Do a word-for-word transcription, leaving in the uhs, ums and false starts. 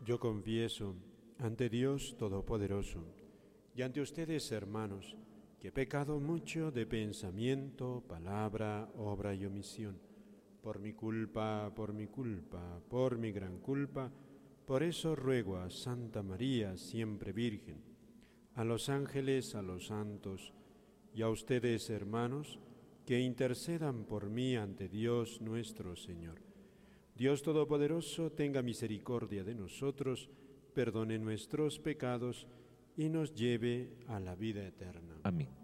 Yo confieso ante Dios Todopoderoso y ante ustedes, hermanos, que he pecado mucho de pensamiento, palabra, obra y omisión, por mi culpa, por mi culpa, por mi gran culpa. Por eso ruego a Santa María, siempre Virgen, a los ángeles, a los santos y a ustedes, hermanos, que intercedan por mí ante Dios nuestro Señor. Dios Todopoderoso tenga misericordia de nosotros, perdone nuestros pecados y nos lleve a la vida eterna. Amén.